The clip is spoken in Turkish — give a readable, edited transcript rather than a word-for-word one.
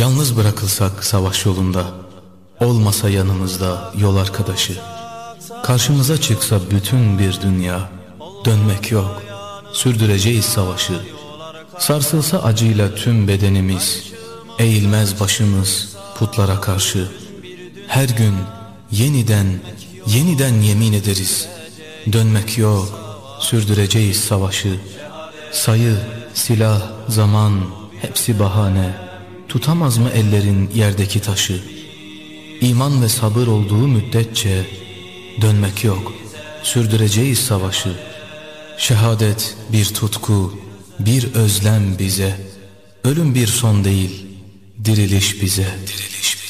Yalnız bırakılsak savaş yolunda, olmasa yanımızda yol arkadaşı, karşımıza çıksa bütün bir dünya, dönmek yok, sürdüreceğiz savaşı. Sarsılsa acıyla tüm bedenimiz, eğilmez başımız putlara karşı. Her gün yeniden yemin ederiz, dönmek yok, sürdüreceğiz savaşı. Sayı, silah, zaman hepsi bahane, tutamaz mı ellerin yerdeki taşı? İman ve sabır olduğu müddetçe dönmek yok, sürdüreceğiz savaşı. Şehadet bir tutku, bir özlem bize, ölüm bir son değil, diriliş bize, diriliş bize.